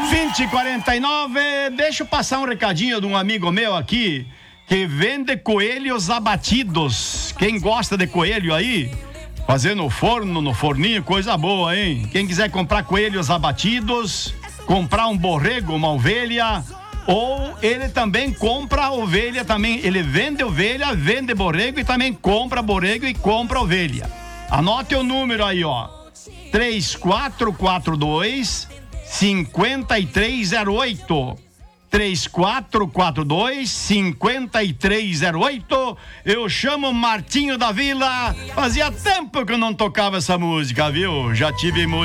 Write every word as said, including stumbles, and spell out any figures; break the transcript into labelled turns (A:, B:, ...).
A: vinte e quarenta e nove, deixa eu passar um recadinho de um amigo meu aqui que vende coelhos abatidos. Quem gosta de coelho aí, fazer no forno, no forninho, coisa boa, hein? Quem quiser comprar coelhos abatidos, comprar um borrego, uma ovelha, ou ele também compra ovelha também, ele vende ovelha, vende borrego e também compra borrego e compra ovelha. Anote o número aí, ó, três quatro quatro dois, cinco três zero oito, três quatro quatro dois, cinco três zero oito. Eu chamo Martinho da Vila, fazia tempo que eu não tocava essa música, viu? Já tive música